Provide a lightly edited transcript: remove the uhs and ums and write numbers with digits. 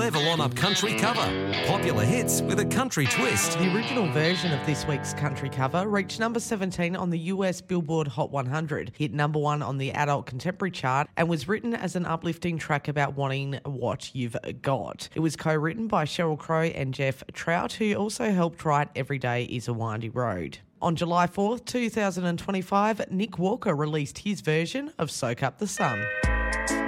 Level On Up country cover. Popular hits with a country twist. The original version of this week's country cover reached number 17 on the US Billboard Hot 100, hit number 1 on the adult contemporary chart, and was written as an uplifting track about wanting what you've got. It was co-written by Sheryl Crow and Jeff Trout, who also helped write Every Day is a Windy Road. On July 4th, 2025, Nick Walker released his version of Soak Up the Sun.